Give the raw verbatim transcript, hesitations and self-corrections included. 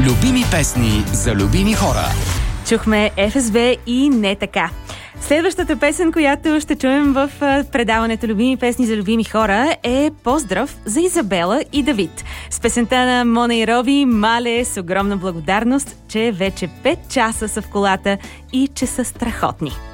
Любими песни за любими хора. Чухме Еф Ес Би и Не така. Следващата песен, която ще чуем в предаването Любими песни за любими хора, е Поздрав за Изабела и Давид. С песента на Мона и Роби, Мале, с огромна благодарност, че вече пет часа са в колата и че са страхотни.